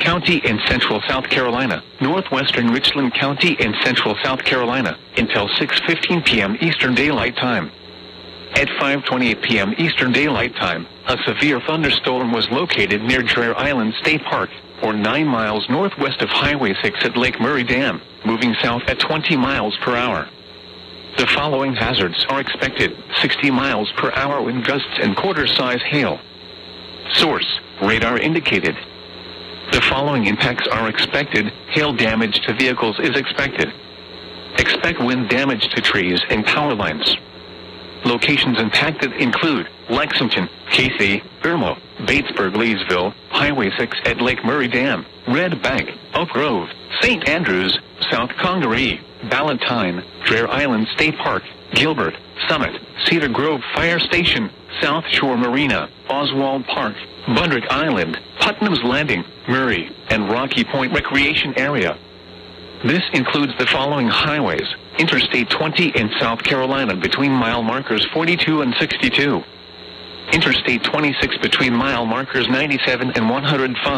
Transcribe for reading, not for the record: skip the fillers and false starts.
County in central South Carolina, northwestern Richland County in central South Carolina, until 6:15 p.m. Eastern Daylight Time. At 5:28 p.m. Eastern Daylight Time, a severe thunderstorm was located near Dreher Island State Park, or 9 miles northwest of Highway 6 at Lake Murray Dam, moving south at 20 miles per hour. The following hazards are expected: 60 miles per hour wind gusts and quarter-size hail. Source: radar indicated. The following impacts are expected: hail damage to vehicles is expected. Expect wind damage to trees and power lines. Locations impacted include Lexington, Casey, Irmo, Batesburg, Leesville, Highway 6 at Lake Murray Dam, Red Bank, Oak Grove, St. Andrews, South Congaree, Ballantyne, Dreher Island State Park, Gilbert, Summit, Cedar Grove Fire Station, South Shore Marina, Oswald Park, Bundrick Island, Putnam's Landing, Murray, and Rocky Point Recreation Area. This includes the following highways: Interstate 20 in South Carolina between mile markers 42 and 62. Interstate 26 between mile markers 97 and 105.